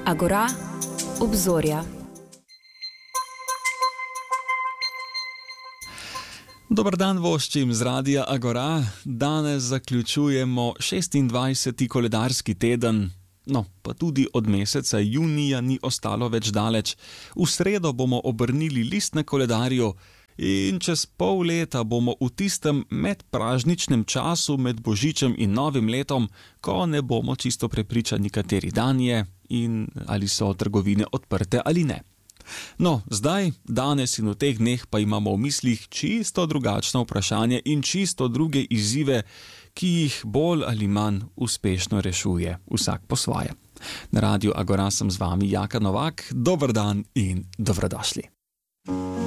Agora, obzorja. Dober dan voščim z Radia Agora. Danes zaključujemo 26. koledarski teden. No, pa tudi od meseca junija ni ostalo več daleč. V sredo bomo obrnili list na koledarju in čez pol leta bomo v tistem medpražničnem času med Božičem in Novim letom, ko ne bomo čisto prepričani, kateri dan je in ali so trgovine odprte ali ne. No, zdaj, danes in v teh dneh pa imamo v mislih čisto drugačno vprašanje in čisto druge izzive, ki jih bolj ali manj uspešno rešuje vsak po svoje. Na Radiu Agora sem z vami Jaka Novak. Dober dan in dobrodošli.